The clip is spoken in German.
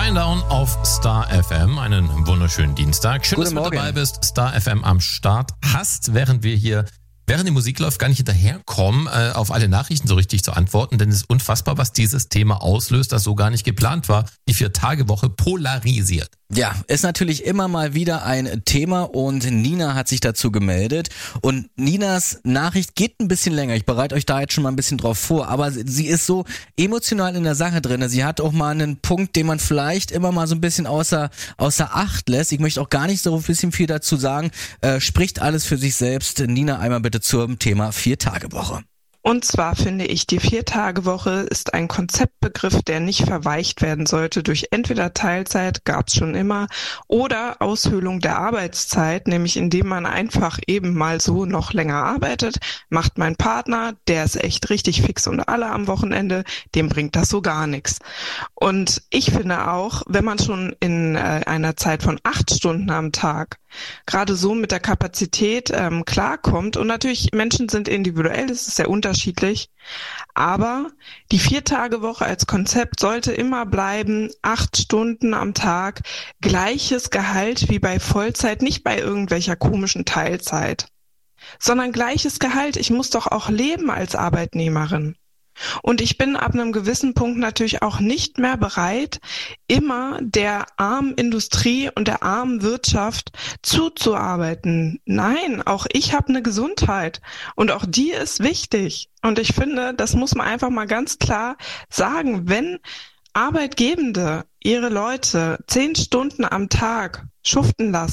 Shinedown auf Star FM. Einen wunderschönen Dienstag. Schön, dass du dabei bist. Star FM am Start hast, während die Musik läuft, gar nicht hinterherkommen, auf alle Nachrichten so richtig zu antworten, denn es ist unfassbar, was dieses Thema auslöst, das so gar nicht geplant war. Die 4-Tage-Woche polarisiert. Ja, ist natürlich immer mal wieder ein Thema und Nina hat sich dazu gemeldet und Ninas Nachricht geht ein bisschen länger. Ich bereite euch da jetzt schon mal ein bisschen drauf vor, aber sie ist so emotional in der Sache drin. Sie hat auch mal einen Punkt, den man vielleicht immer mal so ein bisschen außer Acht lässt. Ich möchte auch gar nicht so ein bisschen viel dazu sagen. Spricht alles für sich selbst. Nina, einmal bitte zum Thema 4-Tage-Woche. Und zwar finde ich, die 4-Tage-Woche ist ein Konzeptbegriff, der nicht verweicht werden sollte durch entweder Teilzeit, gab's schon immer, oder Aushöhlung der Arbeitszeit, nämlich indem man einfach eben mal so noch länger arbeitet, macht mein Partner, der ist echt richtig fix und alle am Wochenende, dem bringt das so gar nichts. Und ich finde auch, wenn man schon in einer Zeit von 8 Stunden am Tag gerade so mit der Kapazität klarkommt, und natürlich Menschen sind individuell, das ist sehr unterschiedlich, aber die 4-Tage-Woche als Konzept sollte immer bleiben, 8 Stunden am Tag, gleiches Gehalt wie bei Vollzeit, nicht bei irgendwelcher komischen Teilzeit, sondern gleiches Gehalt. Ich muss doch auch leben als Arbeitnehmerin. Und ich bin ab einem gewissen Punkt natürlich auch nicht mehr bereit, immer der armen Industrie und der armen Wirtschaft zuzuarbeiten. Nein, auch ich habe eine Gesundheit und auch die ist wichtig. Und ich finde, das muss man einfach mal ganz klar sagen, wenn Arbeitgebende ihre Leute 10 Stunden am Tag schuften lassen,